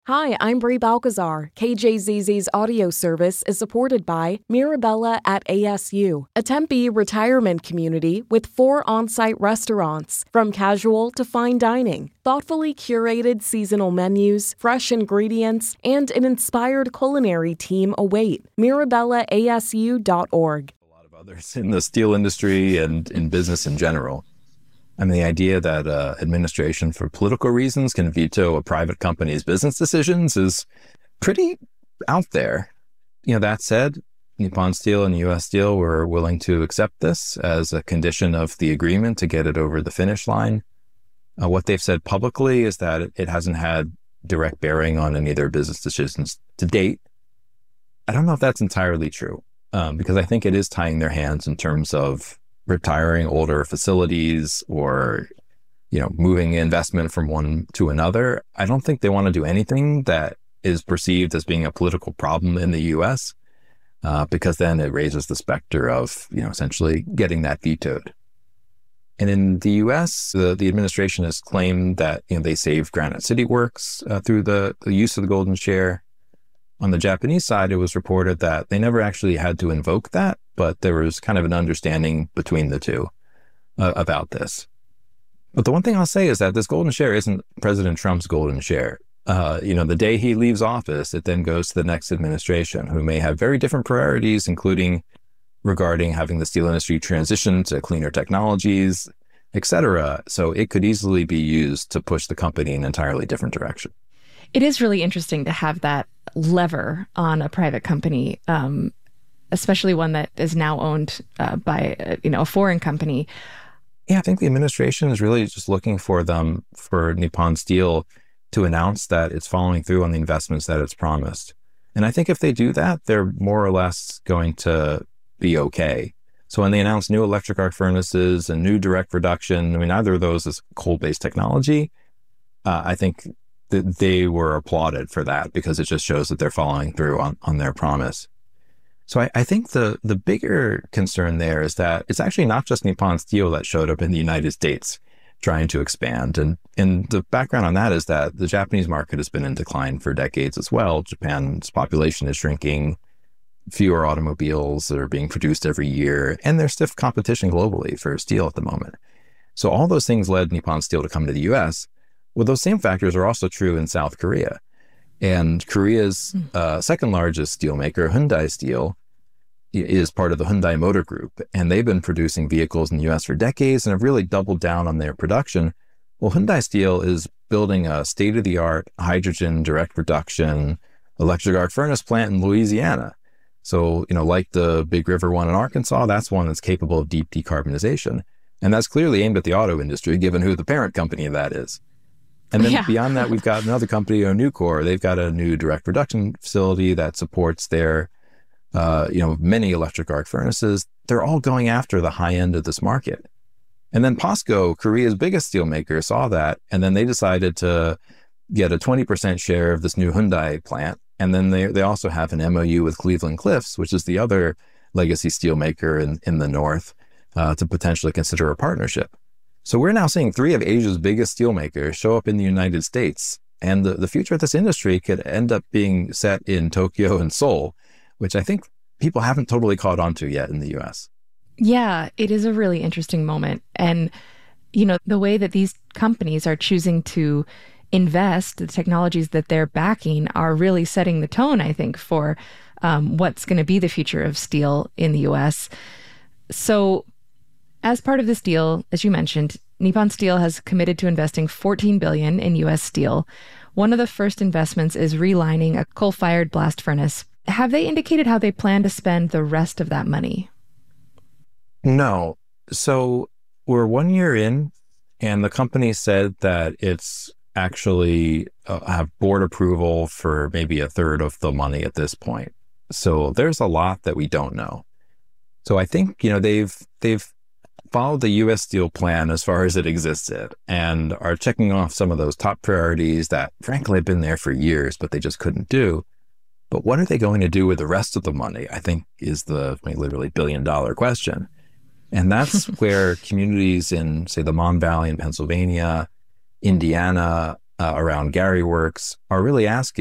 Hi, I'm Brie Balcazar. KJZZ's audio service is supported by Mirabella at ASU, a Tempe retirement community with 4 on-site restaurants, from casual to fine dining, thoughtfully curated seasonal menus, fresh ingredients, and an inspired culinary team await. MirabellaASU.org. A lot of others in the steel industry and in business in general. I mean, the idea that administration for political reasons can veto a private company's business decisions is pretty out there. You know, that said, Nippon Steel and U.S. Steel were willing to accept this as a condition of the agreement to get it over the finish line. What they've said publicly is that it hasn't had direct bearing on any of their business decisions to date. I don't know if that's entirely true, because I think it is tying their hands in terms of retiring older facilities or, moving investment from one to another. I don't think they want to do anything that is perceived as being a political problem in the U.S., because then it raises the specter of, essentially getting that vetoed. And in the U.S., the administration has claimed that, they saved Granite City Works through the use of the golden share. On the Japanese side, it was reported that they never actually had to invoke that, but there was kind of an understanding between the two about this. But the one thing I'll say is that this golden share isn't President Trump's golden share. The day he leaves office, it then goes to the next administration, who may have very different priorities, including regarding having the steel industry transition to cleaner technologies, et cetera. So it could easily be used to push the company in an entirely different direction. It is really interesting to have that lever on a private company, especially one that is now owned by a foreign company. Yeah, I think the administration is really just looking for Nippon Steel to announce that it's following through on the investments that it's promised. And I think if they do that, they're more or less going to be okay. So when they announce new electric arc furnaces and new direct reduction, neither of those is coal-based technology. I think that they were applauded for that because it just shows that they're following through on their promise. So I think the bigger concern there is that it's actually not just Nippon Steel that showed up in the United States trying to expand. And the background on that is that the Japanese market has been in decline for decades as well. Japan's population is shrinking, fewer automobiles are being produced every year, and there's stiff competition globally for steel at the moment. So all those things led Nippon Steel to come to the US. Well, those same factors are also true in South Korea. And Korea's second largest steelmaker, Hyundai Steel, is part of the Hyundai Motor Group. And they've been producing vehicles in the US for decades and have really doubled down on their production. Well, Hyundai Steel is building a state-of-the-art hydrogen direct reduction electric arc furnace plant in Louisiana. So, like the Big River one in Arkansas, that's one that's capable of deep decarbonization. And that's clearly aimed at the auto industry, given who the parent company of that is. And then beyond that, we've got another company, Nucor. They've got a new direct reduction facility that supports their, many electric arc furnaces. They're all going after the high end of this market. And then POSCO, Korea's biggest steelmaker, saw that, and then they decided to get a 20% share of this new Hyundai plant. And then they also have an MOU with Cleveland Cliffs, which is the other legacy steelmaker in the North, to potentially consider a partnership. So we're now seeing 3 of Asia's biggest steelmakers show up in the United States. And the future of this industry could end up being set in Tokyo and Seoul, which I think people haven't totally caught on to yet in the US. Yeah, it is a really interesting moment. And, the way that these companies are choosing to invest, the technologies that they're backing are really setting the tone, I think, for what's going to be the future of steel in the US. So as part of this deal, as you mentioned, Nippon Steel has committed to investing $14 billion in U.S. steel. One of the first investments is relining a coal-fired blast furnace. Have they indicated how they plan to spend the rest of that money? No. So we're 1 year in, and the company said that it's actually have board approval for maybe a third of the money at this point. So there's a lot that we don't know. So I think, they've followed the U.S. Steel plan as far as it existed and are checking off some of those top priorities that frankly have been there for years, but they just couldn't do. But what are they going to do with the rest of the money, I think is the literally billion-dollar question. And that's where communities in, say, the Mon Valley in Pennsylvania, Indiana, around Gary Works are really asking